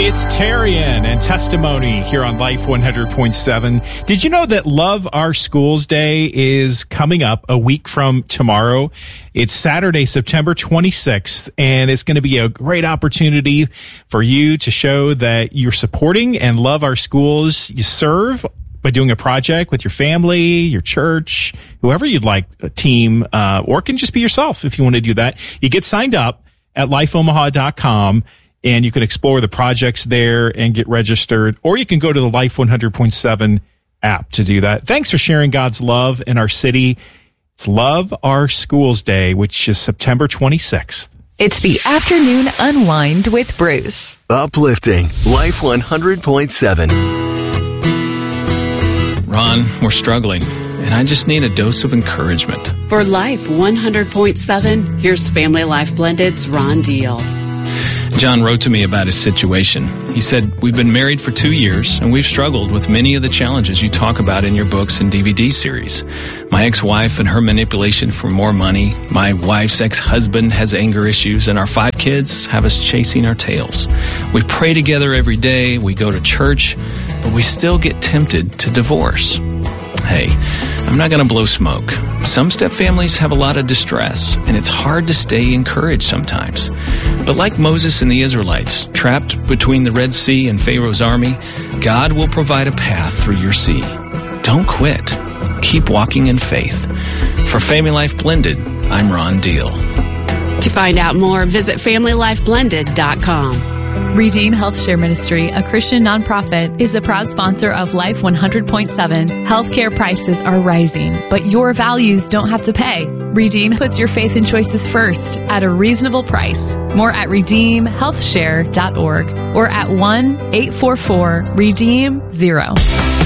It's Tarian and Testimony here on Life 100.7. Did you know that Love Our Schools Day is coming up a week from tomorrow? It's Saturday, September 26th, and it's going to be a great opportunity for you to show that you're supporting and love our schools you serve by doing a project with your family, your church, whoever you'd like, a team, or it can just be yourself if you want to do that. You get signed up at lifeomaha.com. And you can explore the projects there and get registered, or you can go to the Life 100.7 app to do that. Thanks for sharing God's love in our city. It's Love Our Schools Day, which is September 26th. It's the Afternoon Unwind with Bruce. Uplifting Life 100.7. Ron, we're struggling, and I just need a dose of encouragement. For Life 100.7, here's Family Life Blended's Ron Deal. John wrote to me about his situation. He said, "We've been married for 2 years, and we've struggled with many of the challenges you talk about in your books and DVD series. My ex-wife and her manipulation for more money. My wife's ex-husband has anger issues, and our 5 kids have us chasing our tails. We pray together every day, we go to church, but we still get tempted to divorce." Hey, I'm not going to blow smoke. Some step families have a lot of distress, and it's hard to stay encouraged sometimes. But like Moses and the Israelites, trapped between the Red Sea and Pharaoh's army, God will provide a path through your sea. Don't quit. Keep walking in faith. For Family Life Blended, I'm Ron Deal. To find out more, visit FamilyLifeBlended.com. Redeem Health Share Ministry, a Christian nonprofit, is a proud sponsor of Life 100.7. Healthcare prices are rising, but your values don't have to pay. Redeem puts your faith and choices first at a reasonable price. More at redeemhealthshare.org or at 1-844-REDEEM-0.